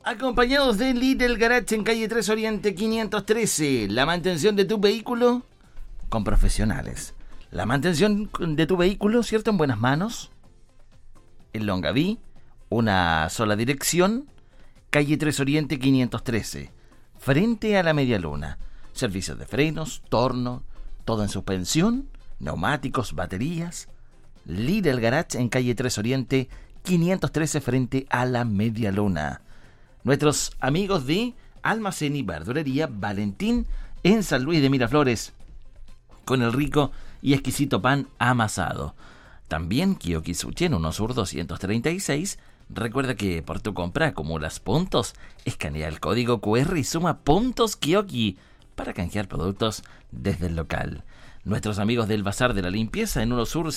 Acompañados de Little Garage en calle 3 Oriente 513. La mantención de tu vehículo con profesionales. La mantención de tu vehículo, ¿cierto? En buenas manos. En Longaví, una sola dirección. Calle 3 Oriente 513. Frente a la Media Luna. Servicios de frenos, torno, todo en suspensión, neumáticos, baterías. Little Garage en calle 3 Oriente 513 frente a la Media Luna. Nuestros amigos de Almacén y Verdulería Valentín en San Luis de Miraflores, con el rico y exquisito pan amasado. También Kiyoki Sushi en Uno Sur 236. Recuerda que por tu compra acumulas puntos. Escanea el código QR y suma puntos Kiyoki para canjear productos desde el local. Nuestros amigos del Bazar de la Limpieza en Uno Sur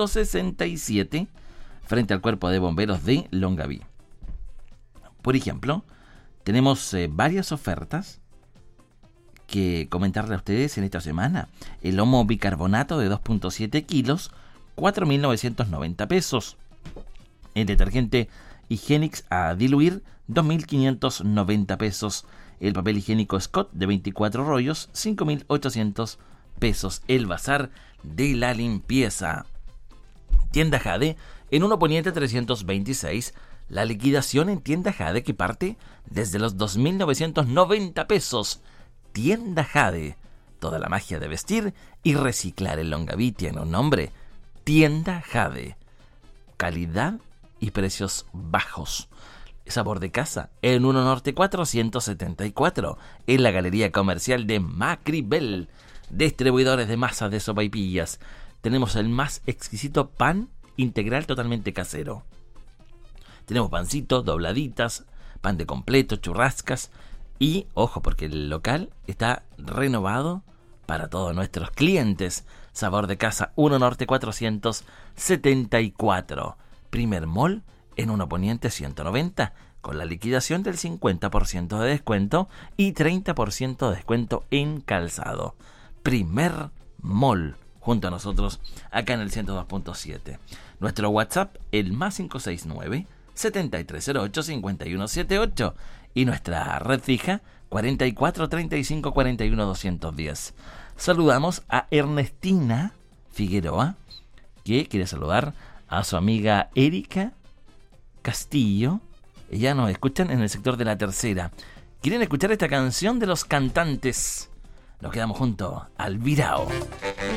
167, frente al Cuerpo de Bomberos de Longaví. Por ejemplo, tenemos varias ofertas que comentarle a ustedes en esta semana. El lomo bicarbonato de 2.7 kilos, 4.990 pesos. El detergente Higienix a diluir, 2.590 pesos. El papel higiénico Scott de 24 rollos, 5.800 pesos. El Bazar de la Limpieza. Tienda Jade en 1 Poniente 326. La liquidación en Tienda Jade que parte desde los 2.990 pesos. Tienda Jade. Toda la magia de vestir y reciclar en Longaví tiene un nombre. Tienda Jade. Calidad y precios bajos. Sabor de casa en 1 Norte 474. En la galería comercial de Macribel. Distribuidores de masas de sopaipillas. Tenemos el más exquisito pan integral totalmente casero. Tenemos pancito, dobladitas, pan de completo, churrascas y, ojo, porque el local está renovado para todos nuestros clientes. Sabor de casa 1 Norte 474. Primer mall en 1 Poniente 190, con la liquidación del 50% de descuento y 30% de descuento en calzado. Primer mall, junto a nosotros, acá en el 102.7. Nuestro WhatsApp, el más 569 7308-5178 y nuestra red fija 4435-41-210. Saludamos a Ernestina Figueroa, que quiere saludar a su amiga Erika Castillo. Ella nos escuchan en el sector de La Tercera. Quieren escuchar esta canción de Los Cantantes. Nos quedamos junto al Virao.